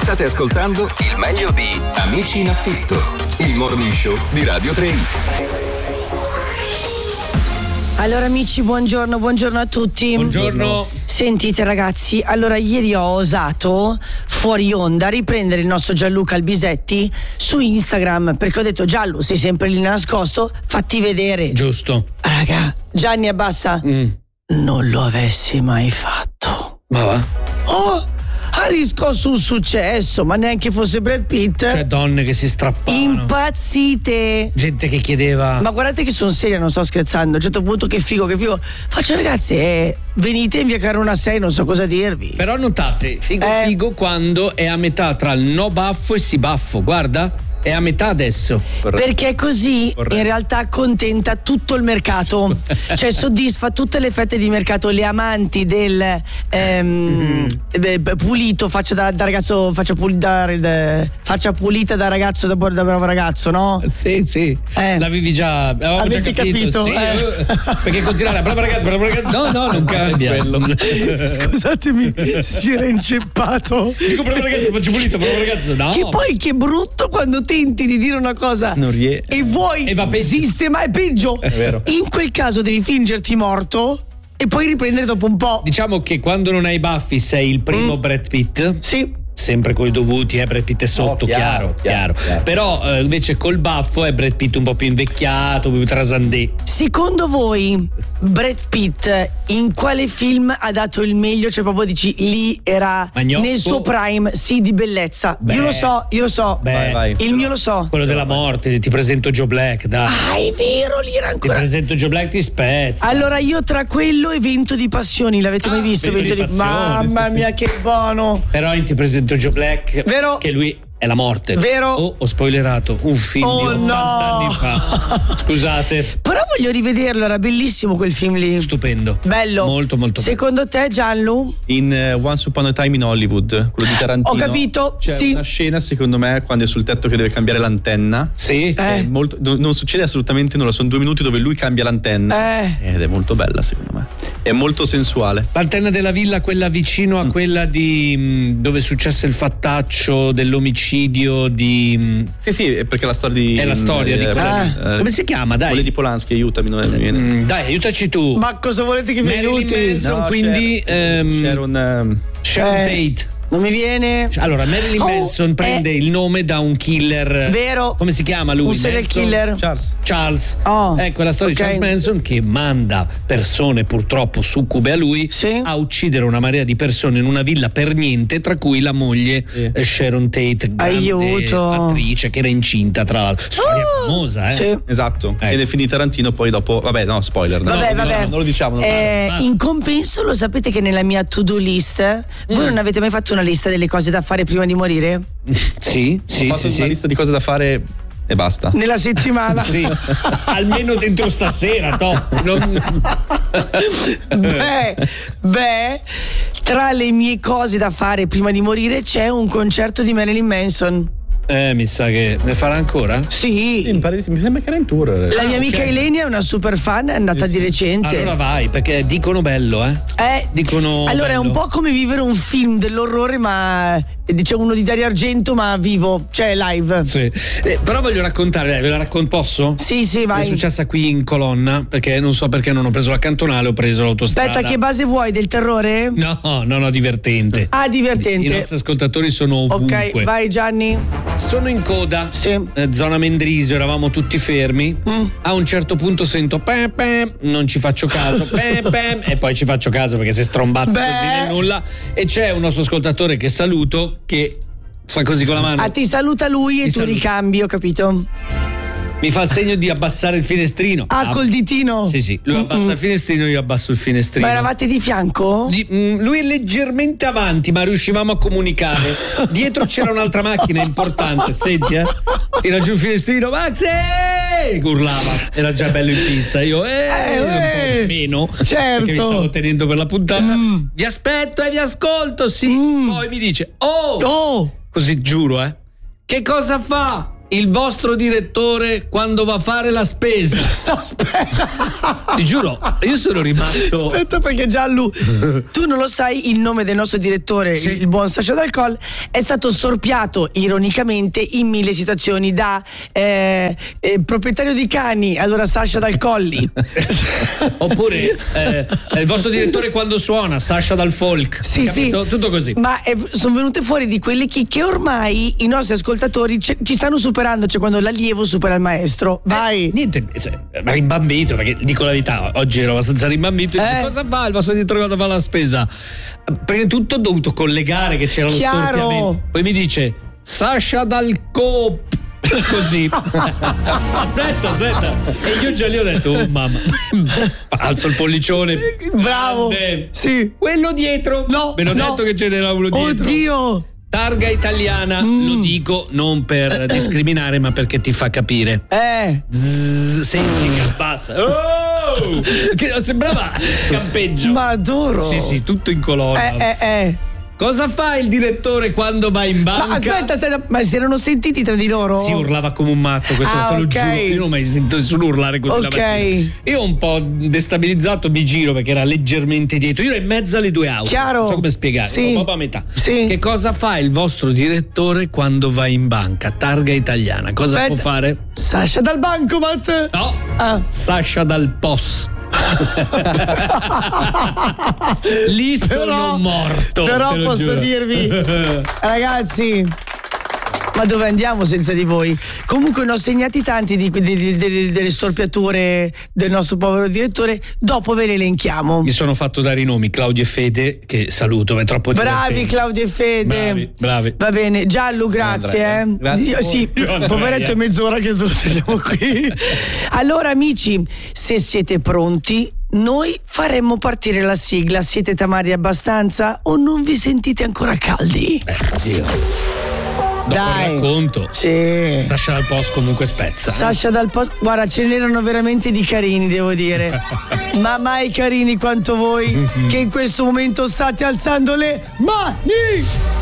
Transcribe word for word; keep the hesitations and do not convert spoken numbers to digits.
State ascoltando il meglio di Amici in affitto, il morning show di Radio tre. Allora amici, buongiorno, buongiorno a tutti. Buongiorno. Sentite ragazzi, allora ieri ho osato fuori onda riprendere il nostro Gianluca Albisetti su Instagram, perché ho detto: Giallo, sei sempre lì nascosto, fatti vedere. Giusto. Raga, Gianni abbassa. Mm. Non lo avessi mai fatto. Ma va? Oh! Ha riscosso un successo, ma neanche fosse Brad Pitt. C'è donne che si strappavano. Impazzite. Gente che chiedeva. Ma guardate che sono seria, non sto scherzando. A un certo punto che figo, che figo. Faccio ragazzi, eh, venite in via Carona sei, non so cosa dirvi. Però notate, figo Eh. figo quando è a metà tra il no baffo e sì baffo. Guarda, è a metà adesso. Perché così Corretto. in realtà accontenta tutto il mercato. Cioè soddisfa tutte le fette di mercato, le amanti del ehm, eh, pulito, faccia da, da ragazzo, faccia, pul, da, da, faccia pulita da ragazzo, da, da bravo ragazzo, no? Sì, sì. Eh. L'avevi già. Avevamo Avete già capito. capito? Sì, Eh. eh. Perché continuare, bravo ragazzo, bravo ragazzo. No, no, non cambia. Scusatemi, si era inceppato. Dico bravo ragazzo, faccio pulito, bravo ragazzo. No. Che poi che brutto quando tenti di dire una cosa Non rie- e vuoi E va peggio. esiste, ma è peggio. È vero. In quel caso devi fingerti morto e poi riprendere dopo un po'. Diciamo che quando non hai i baffi sei il primo Mm. Brad Pitt. Sì. Sempre coi dovuti, eh, Brad Pitt è sotto, Oh, chiaro, chiaro, chiaro, chiaro, chiaro. Però eh, invece col baffo è Brad Pitt un po' più invecchiato, più trasandé. Secondo voi Brad Pitt in quale film ha dato il meglio? Cioè proprio dici lì era Magnocco? nel suo prime, sì, di bellezza. Beh. Io lo so, io lo so. Beh, Vai, vai. Il mio lo so. quello della morte, ti presento Joe Black, dai. Ah, è vero, lì era Ti ancora. presento Joe Black, ti spezza. Allora io tra quello e Vento di Passioni, l'avete mai Ah, visto? Vento Vento di di Passioni, Mamma sì, sì. mia, che buono. Però in ti presento Joe Black, Vero? che lui è la morte. Vero? Oh, ho spoilerato un film Oh, di ottanta no. anni fa. Scusate. Però voglio rivederlo, era bellissimo quel film lì. Stupendo. Bello. Molto, molto bello. Secondo te, Gianlu? In eh, Once Upon a Time in Hollywood, quello di Tarantino. Ho capito, C'è sì. una scena, secondo me, quando è sul tetto che deve cambiare l'antenna. Sì. Eh. È molto- no- non succede assolutamente nulla, sono due minuti dove lui cambia l'antenna. Eh. Ed è molto bella, secondo me. È molto sensuale. L'antenna della villa, quella vicino a Mm. quella di mh, dove è successo il fattaccio dell'omicidio di mh, Sì, sì, è perché la storia di. è la storia di eh, quella- eh, come si chiama, dai? Quella di Polanski, aiutami, non mi viene. Mm, dai, aiutaci tu. Ma cosa volete che vi Marilyn aiuti? Manson, No, quindi Sharon, ehm, Sharon, ehm, Sharon Eh. Tate. Non mi viene. Allora, Marilyn Oh, Manson prende eh. il nome da un killer. Vero. Come si chiama lui? Un serial Manson? killer. Charles. Charles. Oh, Ecco la storia ok. di Charles Manson che manda persone purtroppo succube a lui Sì. a uccidere una marea di persone in una villa per niente, tra cui la moglie Sì. eh, Sharon Tate, grande Aiuto. attrice che era incinta, tra l'altro. Storia Oh, famosa, eh? Sì. Esatto. Ecco. Ed è finito Tarantino poi dopo. Vabbè, no, spoiler. no, Vabbè, non, vabbè. Non lo diciamo. non- Eh, basta. in compenso, lo sapete che nella mia to-do list, voi non avete mai fatto una lista delle cose da fare prima di morire? Sì, Ho sì, fatto sì, una sì. lista di cose da fare e basta. Nella settimana. Sì. Almeno dentro stasera, top. Non... beh, beh, tra le mie cose da fare prima di morire c'è un concerto di Marilyn Manson. Eh, mi sa che ne farà ancora? Sì. Mi pare di- mi sembra che era in tour. La mia Ah, amica ok. Elenia è una super fan, è andata di recente. Allora vai, perché dicono bello, eh? Eh, Dicono allora è un bello. po' come vivere un film dell'orrore, ma eh, dice uno di Dario Argento, ma vivo, cioè live. Sì. Eh, però voglio raccontare, dai, ve la racconto, posso? Sì, sì, È vai. successa qui in colonna, perché non so perché non ho preso la cantonale, ho preso l'autostrada. Aspetta, che base vuoi? Del terrore? No, no, no, divertente. Ah, I divertente. nostri ascoltatori sono ovunque. Ok, vai Gianni. Sono in coda, Sì. eh, zona Mendrisio, eravamo tutti fermi. Mm. A un certo punto sento pe, pe, non ci faccio caso, pe, pe, e poi ci faccio caso perché si strombazza Beh. così nel nulla. E c'è un nostro ascoltatore che saluto che fa così con la mano. Ah, ti saluta lui e Mi tu saluta. ricambi, ho capito. Mi fa il segno di abbassare il finestrino. Ah, col ditino? Sì, sì, lui abbassa Mm-mm. il finestrino, io abbasso il finestrino. Ma eravate di fianco? Di- mm, lui è leggermente avanti, ma riuscivamo a comunicare. Dietro c'era un'altra macchina importante, senti, eh? Tira giù il finestrino, Max! eh! Urlava, era già bello in pista. Io, eh, Eh, un po' eh, meno, certo. perché mi stavo tenendo per la puntata. Mm. Vi aspetto e vi ascolto, sì. Mm. Poi mi dice, oh! Oh! Così giuro, eh. Che cosa fa? il vostro direttore quando va a fare la spesa? Aspetta. Ti giuro, io sono rimasto. Aspetta, perché Giallo, tu non lo sai, il nome del nostro direttore, Sì. il buon Sasha Dal Coll, è stato storpiato ironicamente in mille situazioni da eh, eh, proprietario di cani, allora Sasha Dal Colli. Oppure eh, il vostro direttore quando suona, Sasha Dal Folk. Sì, capito? sì. Tutto così. Ma eh, sono venute fuori di quelle chicche ormai i nostri ascoltatori ci, ci stanno superando, cioè quando l'allievo supera il maestro. Vai. Eh, niente, se- rimbambito, perché dico la verità, oggi ero abbastanza rimbambito. E Eh. dico, cosa fa il vostro direttore quando fa la spesa? Prima di tutto ho dovuto collegare che c'era lo Chiaro. storpiamento. Poi mi dice Sasha Dal Cop. Così. aspetta, aspetta. E io già lì ho detto, oh mamma. Alzo il pollicione. Bravo. Grande. Sì. Quello dietro. No, Me l'ho no. detto che ce n'era uno dietro. Oddio. Targa italiana, Mm. lo dico non per discriminare, ma perché ti fa capire. Eh. Zzz, senti che abbassa. Oh! Che sembrava campeggio. Ma adoro. Sì, sì, tutto in colonna. Eh, eh, eh. Cosa fa il direttore quando va in banca? Ma aspetta, aspetta, ma si erano sentiti tra di loro? Si urlava come un matto, questo Ah, te lo ok. giuro. Io non ho mai sentito nessuno urlare così la Ok. mattina. Io un po' destabilizzato mi giro perché era leggermente dietro. Io ero in mezzo alle due auto. Chiaro. Non so come spiegare, Sì. ero proprio a metà. Sì. Che cosa fa il vostro direttore quando va in banca? Targa italiana. Cosa Aspetta. può fare? Sasha dal bancomat. No. Ah. Sasha dal P O S. Lì sono Però- morto. Però te lo posso giuro. dirvi, ragazzi, ma dove andiamo senza di voi? Comunque ne ho segnati tanti di, di- di- di- delle storpiature del nostro povero direttore, dopo ve le elenchiamo. Mi sono fatto dare i nomi Claudio e Fede, che saluto, ma è troppo Bravi divertente. Claudio e Fede. Bravi, bravi. Va bene, Giallo, grazie. Andrea. eh. Grazie Io- a voi. sì, Io Andrea. poveretto è mezz'ora che lo teniamo qui. Allora amici, se siete pronti, noi faremmo partire la sigla. Siete tamari abbastanza o non vi sentite ancora caldi? Dopo Dai. il racconto. Sì. Sasha dal Post comunque spezza. Sasha dal posto, guarda, ce n'erano veramente di carini, devo dire. Ma mai carini quanto voi che in questo momento state alzando le mani.